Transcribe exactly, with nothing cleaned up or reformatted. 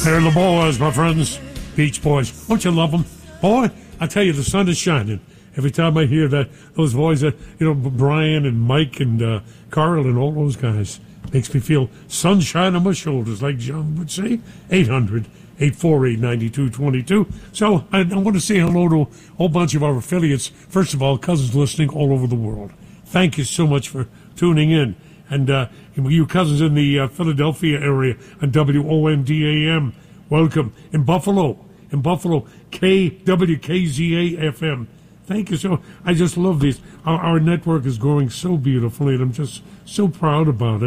They're the boys, my friends. Beach Boys. Don't you love them? Boy, I tell you, the sun is shining. Every time I hear that, those boys, uh, you know, Brian and Mike and uh, Carl and all those guys, makes me feel sunshine on my shoulders, like John would say. eight hundred, eight four eight, nine two two two. So I, I want to say hello to a whole bunch of our affiliates. First of all, cousins listening all over the world. Thank you so much for tuning in. And uh, you cousins in the uh, Philadelphia area on W O N D A M, welcome. In Buffalo, in Buffalo, K W K Z A F M. Thank you so. I just love these. Our, our network is growing so beautifully, and I'm just so proud about it.